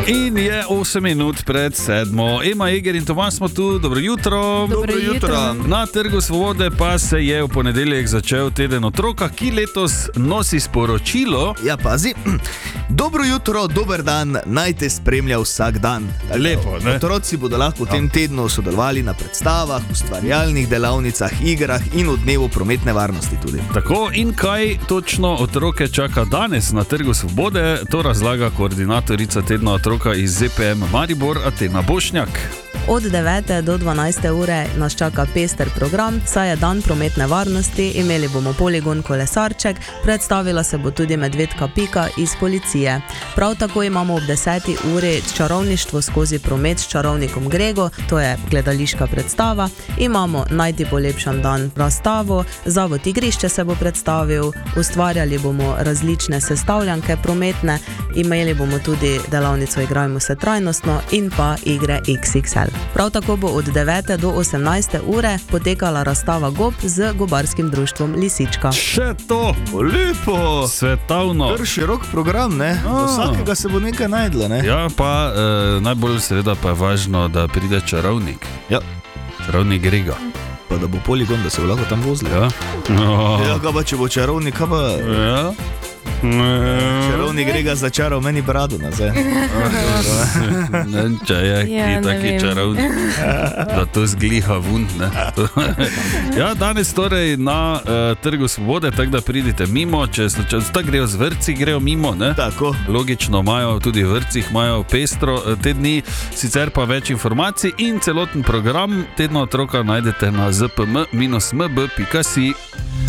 In je 8 minut pred 7. Ema, Eger in Tomaž smo tu, dobro jutro. Dobro jutro. Na Trgu Svobode pa se je v ponedeljek začel teden otroka, ki letos nosi sporočilo. Ja, pazi. Dobro jutro, dober dan, naj te spremlja vsak dan. Lepo, ne? Otroci bodo lahko v tem tednu sodelovali na predstavah, ustvarjalnih delavnicah, igrah in v dnevu prometne varnosti tudi. Tako, in kaj točno otroke čaka danes na Trgu Svobode, to razlaga koordinatorica tedna otroka iz ZPM Maribor, Atena Bošnjak. Od 9. do 12. ure nas čaka pester program, saj je dan prometne varnosti, imeli bomo poligon Kolesarček, predstavila se bo tudi medvedka Pika iz policije. Prav tako imamo ob 10. uri čarovništvo skozi promet s čarovnikom Grego, to je gledališka predstava. Imamo Najti polepšan dan razstavo, Zavod igrišče se bo predstavil, ustvarjali bomo različne sestavljanke prometne, imeli bomo tudi delavnico Igrajmo se trajnostno in pa igre XXL. Prav tako bo od 9. do 18. ure potekala razstava gob z gobarskim društvom Lisička. Še to! Lepo! Svetovno! Kar širok program, ne? Do vsakega se bo nekaj najdlo, ne? Ja, pa najbolj seveda pa je važno, da pride čarovnik. Ja. Čarovnik Grega. Pa da bo poligon, da se bo lahko tam vozili. Ja. Ja, kaj pa če bo čarovnik, kaj pa... Ja. Čarovnik Grega začaral meni brado nazaj. Ne, če je ki taki čarovnik, da to zgliha vun. Ja, danes torej na Trgu Svobode, tako da pridite mimo, če tako grejo z vrtci, grejo mimo, ne? Tako. Logično imajo, tudi v vrtcih imajo pestro te dni, sicer pa več informacij in celoten program tedna otroka najdete na zpm-mb.si.